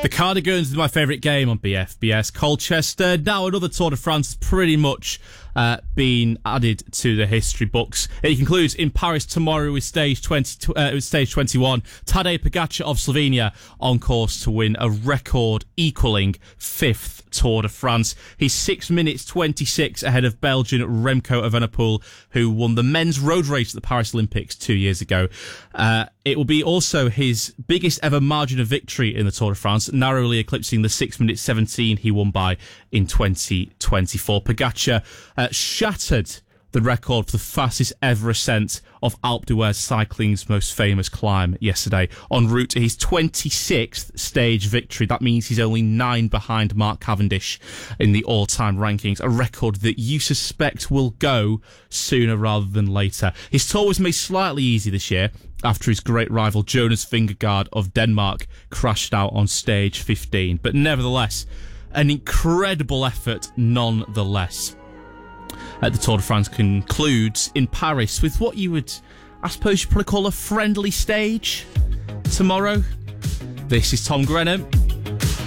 The Cardigans is my favourite game on BFBS Colchester. Now another Tour de France has pretty much been added to the history books. It concludes in Paris tomorrow with stage 21. Tadej Pogačar of Slovenia on course to win a record-equalling fifth Tour de France. He's 6 minutes 26 ahead of Belgian Remco Evenepoel, who won the men's road race at the Paris Olympics 2 years ago. It will be also his biggest ever margin of victory in the Tour de France, narrowly eclipsing the 6 minutes 17 he won by in 2024. Pogačar shattered the record for the fastest ever ascent of Alpe d'Huez cycling's most famous climb yesterday, en route to his 26th stage victory. That means he's only 9 behind Mark Cavendish in the all-time rankings, a record that you suspect will go sooner rather than later. His tour was made slightly easy this year after his great rival Jonas Vingegaard of Denmark crashed out on stage 15, but nevertheless, an incredible effort nonetheless. The Tour de France concludes in Paris with what you would, I suppose you'd probably call a friendly stage tomorrow. This is Tom Grennan.